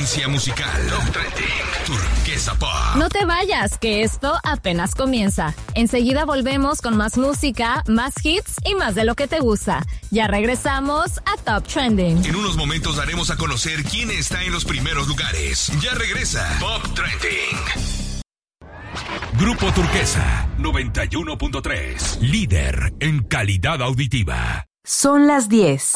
Tendencia musical. Top Trending. Turquesa Pop. No te vayas, que esto apenas comienza. Enseguida volvemos con más música, más hits y más de lo que te gusta. Ya regresamos a Top Trending. En unos momentos daremos a conocer quién está en los primeros lugares. Ya regresa Top Trending. Grupo Turquesa 91.3. Líder en calidad auditiva. Son las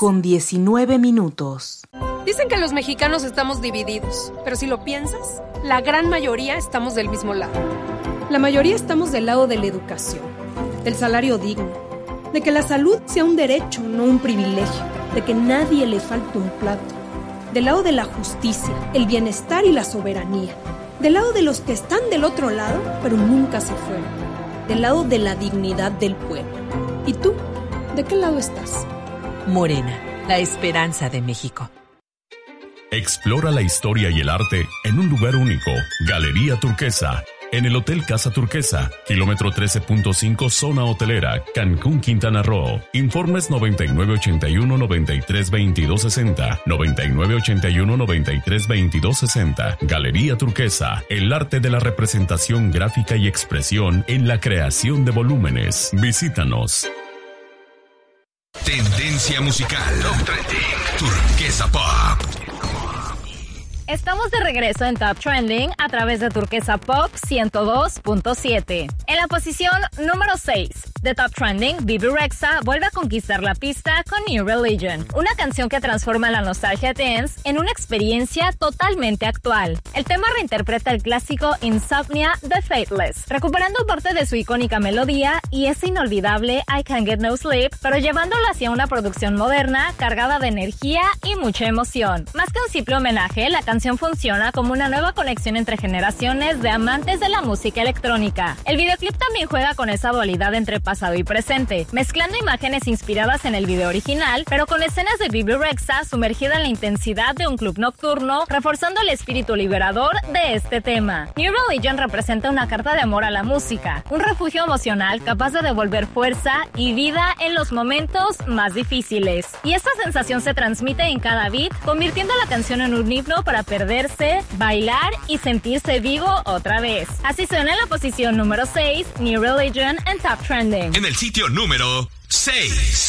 10:19. Dicen que los mexicanos estamos divididos, pero si lo piensas, la gran mayoría estamos del mismo lado. La mayoría estamos del lado de la educación, del salario digno, de que la salud sea un derecho, no un privilegio, de que nadie le falte un plato, del lado de la justicia, el bienestar y la soberanía, del lado de los que están del otro lado, pero nunca se fueron, del lado de la dignidad del pueblo. ¿Y tú? ¿De qué lado estás? Morena, la esperanza de México. Explora la historia y el arte en un lugar único. Galería Turquesa, en el Hotel Casa Turquesa, kilómetro 13.5, zona hotelera, Cancún, Quintana Roo. Informes 9981-932260, 9981-932260. Galería Turquesa, el arte de la representación gráfica y expresión en la creación de volúmenes. Visítanos. Tendencia musical. Top Trending. Turquesa Pop. Estamos de regreso en Top Trending a través de Turquesa Pop 102.7. En la posición número 6 de Top Trending, Bebe Rexha vuelve a conquistar la pista con New Religion, una canción que transforma la nostalgia dance en una experiencia totalmente actual. El tema reinterpreta el clásico Insomnia de Faithless, recuperando parte de su icónica melodía y ese inolvidable I Can't Get No Sleep, pero llevándolo hacia una producción moderna cargada de energía y mucha emoción. Más que un simple homenaje, la canción funciona como una nueva conexión entre generaciones de amantes de la música electrónica. El videoclip también juega con esa dualidad entre pasado y presente, mezclando imágenes inspiradas en el video original, pero con escenas de Bebe Rexha sumergida en la intensidad de un club nocturno, reforzando el espíritu liberador de este tema. New Religion representa una carta de amor a la música, un refugio emocional capaz de devolver fuerza y vida en los momentos más difíciles. Y esta sensación se transmite en cada beat, convirtiendo la canción en un himno para perderse, bailar y sentirse vivo otra vez. Así suena en la posición número 6, New Religion en Top Trending. En el sitio número 6.